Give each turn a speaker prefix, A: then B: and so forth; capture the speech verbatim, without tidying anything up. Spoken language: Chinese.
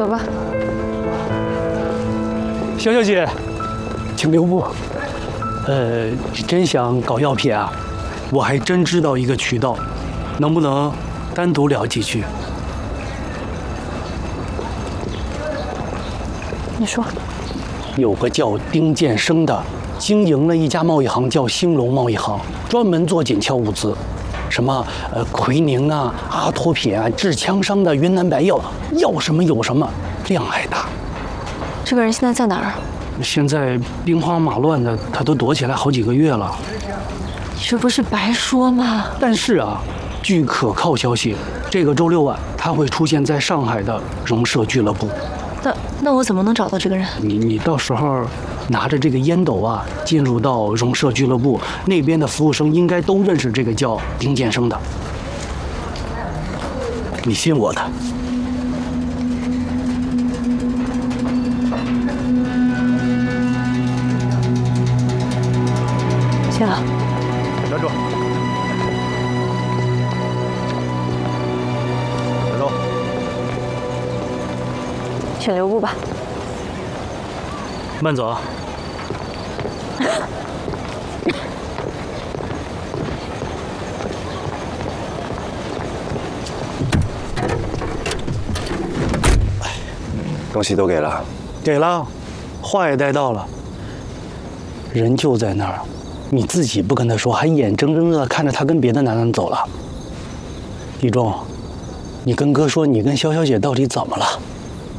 A: 走吧。
B: 肖小姐，请留步。呃，真想搞药品啊，我还真知道一个渠道，能不能单独聊几句？
A: 你说，
B: 有个叫丁建生的，经营了一家贸易行，叫兴隆贸易行，专门做紧俏物资，什么呃奎宁啊、阿托品啊、治枪伤的云南白药，要什么有什么，量还大。
A: 这个人现在在哪儿？
B: 现在兵荒马乱的，他都躲起来好几个月了。
A: 这不是白说吗？
B: 但是啊，据可靠消息，这个周六晚他会出现在上海的荣社俱乐部。
A: 那那我怎么能找到这个人？
B: 你你到时候拿着这个烟斗啊，进入到荣社俱乐部那边的服务生，应该都认识这个叫丁建生的。你信我的。
A: 行了，
C: 站住！站住！
A: 请留步吧。
B: 慢走啊。
C: 东西都给了，
B: 给了，话也带到了。人就在那儿，你自己不跟他说，还眼睁睁的看着他跟别的男人走了。一中，你跟哥说，你跟肖小姐到底怎么了？